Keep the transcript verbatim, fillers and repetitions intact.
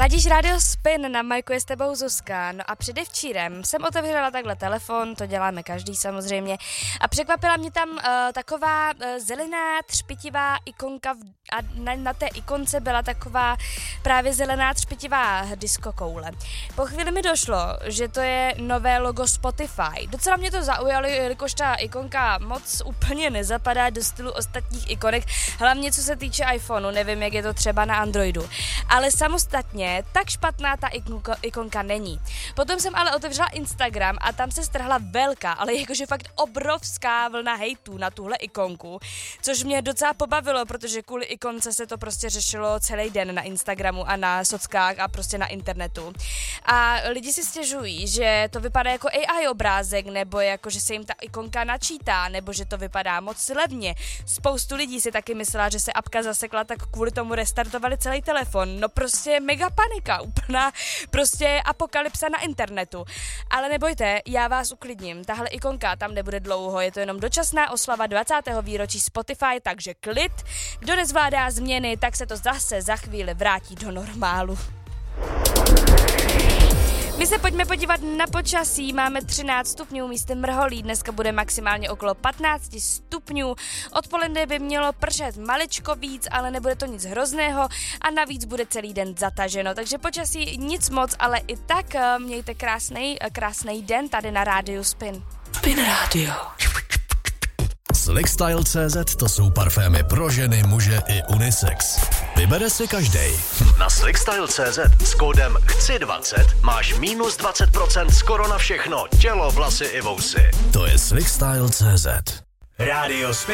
Ladíš Radio Spin, na majku je s tebou Zuzka. No a předevčírem jsem otevřela takhle telefon, to děláme každý samozřejmě, a překvapila mě tam uh, taková uh, zelená třpitivá ikonka v, a na, na té ikonce byla taková právě zelená třpitivá diskokoule. Po chvíli mi došlo, že to je nové logo Spotify. Docela mě to zaujalo, jelikož ta ikonka moc úplně nezapadá do stylu ostatních ikonek, hlavně co se týče iPhoneu, nevím, jak je to třeba na Androidu. Ale samostatně tak špatná ta ikonka, ikonka není. Potom jsem ale otevřela Instagram a tam se strhla velká, ale jakože fakt obrovská vlna hejtů na tuhle ikonku, což mě docela pobavilo, protože kvůli ikonce se to prostě řešilo celý den na Instagramu a na sockách a prostě na internetu. A lidi si stěžují, že to vypadá jako A I obrázek, nebo jako, že se jim ta ikonka načítá, nebo že to vypadá moc levně. Spoustu lidí si taky myslela, že se apka zasekla, tak kvůli tomu restartovali celý telefon. No prostě mega panika, úplná prostě apokalypsa na internetu. Ale nebojte, já vás uklidním, tahle ikonka tam nebude dlouho, je to jenom dočasná oslava dvacátého výročí Spotify, takže klid. Kdo nezvládá změny, tak se to zase za chvíli vrátí do normálu. My se pojďme podívat na počasí, máme třináct stupňů, místy mrholí, dneska bude maximálně okolo patnáct stupňů, odpoledne by mělo pršet maličko víc, ale nebude to nic hrozného a navíc bude celý den zataženo, takže počasí nic moc, ale i tak mějte krásnej, krásnej den tady na Rádiu Spin. Spin Radio. Slickstyle tečka cé zet to jsou parfémy pro ženy, muže i unisex. Vybere si každej. Na Slickstyle tečka cé zet s kódem chci dvacet máš minus dvacet procent skoro na všechno, tělo, vlasy i vousy. To je Slickstyle tečka cé zet. Radio Spin.